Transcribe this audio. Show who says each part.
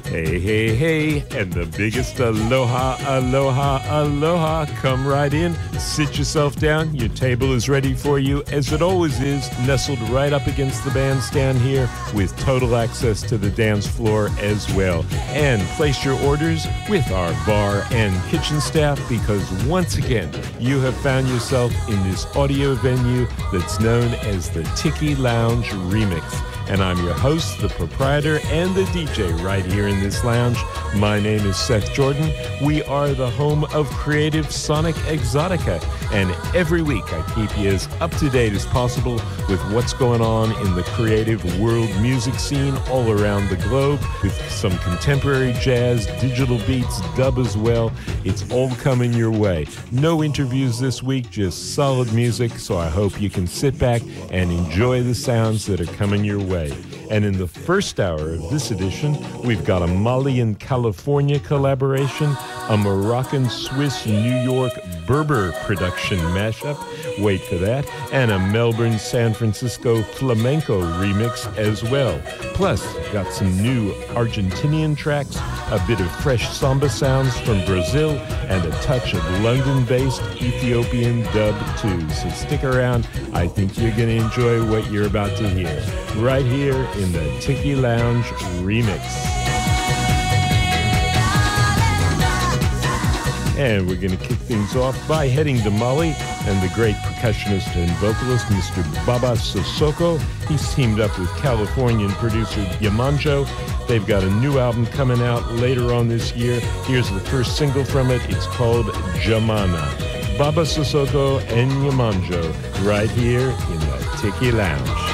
Speaker 1: Hey, hey, hey, and the biggest aloha, aloha, aloha. Come right in, sit yourself down. Your table is ready for you, as it always is, nestled right up against the bandstand here with total access to the dance floor as well. And place your orders with our bar and kitchen staff, because once again, you have found yourself in this audio venue that's known as the Tiki Lounge Remix. And I'm your host, the proprietor, and the DJ right here in this lounge. My name is Seth Jordan. We are the home of Creative Sonic Exotica. And every week I keep you as up-to-date as possible with what's going on in the creative world music scene all around the globe, with some contemporary jazz, digital beats, dub as well. It's all coming your way. No interviews this week, just solid music, so I hope you can sit back and enjoy the sounds that are coming your way. And in the first hour of this edition, we've got a Mali and California collaboration, a Moroccan-Swiss-New York Berber production mashup, wait for that, and a Melbourne-San Francisco flamenco remix as well. Plus, got some new Argentinian tracks, a bit of fresh samba sounds from Brazil, and a touch of London-based Ethiopian dub too. So stick around. I think you're going to enjoy what you're about to hear right here in the Tiki Lounge Remix. And we're going to kick things off by heading to Mali and the great percussionist and vocalist, Mr. Baba Sissoko. He's teamed up with Californian producer Yamanjo. They've got a new album coming out later on this year. Here's the first single from it. It's called Jamana. Baba Sissoko and Yamanjo right here in the Tiki Lounge.